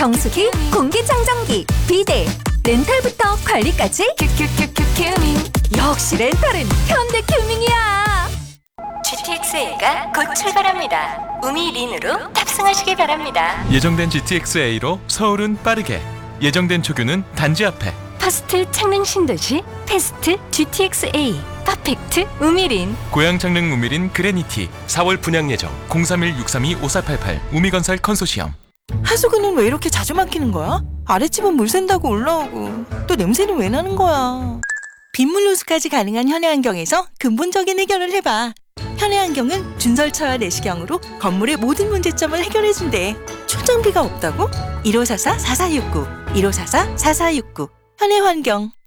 정수기, 공기청정기, 비데, 렌탈부터 관리까지 큐큐큐큐 큐밍. 역시 렌탈은 현대큐밍이야. GTX-A가 곧 출발합니다. 우미린으로 탑승하시기 바랍니다. 예정된 GTX-A로 서울은 빠르게, 예정된 초규는 단지 앞에. 퍼스트 창릉 신도시 패스트 GTX-A 퍼펙트 우미린. 고양 창릉 우미린 그레니티 4월 분양 예정 031-632-5488 우미건설 컨소시엄. 하수구는 왜 이렇게 자주 막히는 거야? 아랫집은 물 샌다고 올라오고 또 냄새는 왜 나는 거야? 빗물 누수까지 가능한 현해환경에서 근본적인 해결을 해봐. 현해환경은 준설처와 내시경으로 건물의 모든 문제점을 해결해준대. 초정비가 없다고? 1544-4469 1544-4469 현해환경.